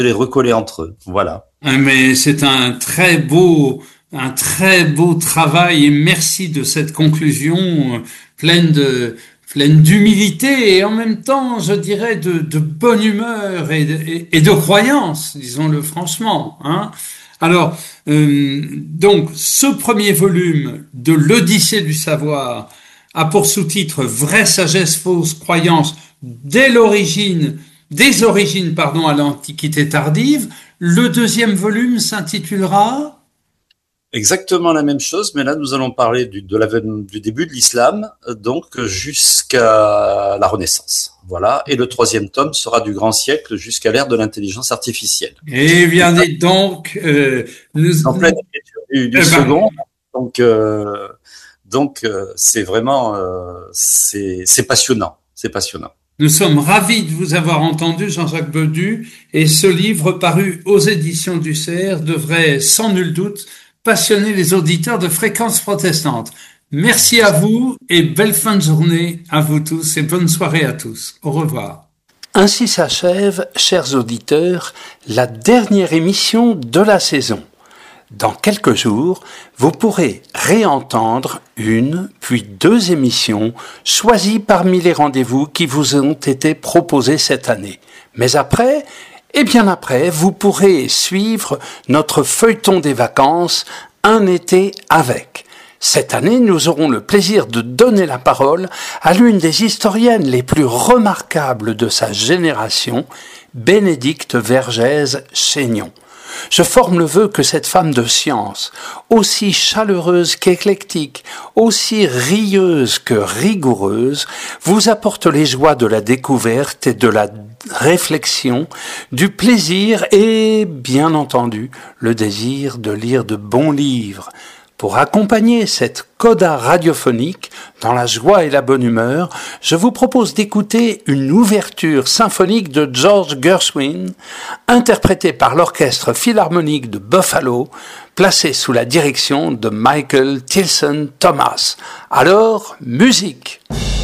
les recoller entre eux. Voilà. Mais c'est un très beau travail et merci de cette conclusion pleine d'humilité et en même temps, je dirais, de bonne humeur et de croyance, disons-le franchement, hein. Alors, donc, ce premier volume de l'Odyssée du savoir a pour sous-titre Vraie sagesse, fausse croyance des origines, pardon, à l'Antiquité tardive. Le deuxième volume s'intitulera Exactement la même chose, mais là nous allons parler du début de l'islam, donc jusqu'à la Renaissance. Voilà. Et le troisième tome sera du grand siècle jusqu'à l'ère de l'intelligence artificielle. Eh bien, dites donc, En pleine écriture du second. Donc, c'est vraiment, c'est passionnant. C'est passionnant. Nous sommes ravis de vous avoir entendu, Jean-Jacques Bedu, et ce livre paru aux éditions du Cerf devrait sans nul doute passionner les auditeurs de Fréquence Protestante. Merci à vous et belle fin de journée à vous tous et bonne soirée à tous. Au revoir. Ainsi s'achève, chers auditeurs, la dernière émission de la saison. Dans quelques jours, vous pourrez réentendre une, puis deux émissions choisies parmi les rendez-vous qui vous ont été proposés cette année. Mais après, et bien après, vous pourrez suivre notre feuilleton des vacances, Un été avec. Cette année, nous aurons le plaisir de donner la parole à l'une des historiennes les plus remarquables de sa génération, Bénédicte Vergès-Chaignon. Je forme le vœu que cette femme de science, aussi chaleureuse qu'éclectique, aussi rieuse que rigoureuse, vous apporte les joies de la découverte et de la réflexion, du plaisir et, bien entendu, le désir de lire de bons livres. Pour accompagner cette coda radiophonique dans la joie et la bonne humeur, je vous propose d'écouter une ouverture symphonique de George Gershwin, interprétée par l'Orchestre Philharmonique de Buffalo, placé sous la direction de Michael Tilson Thomas. Alors, musique!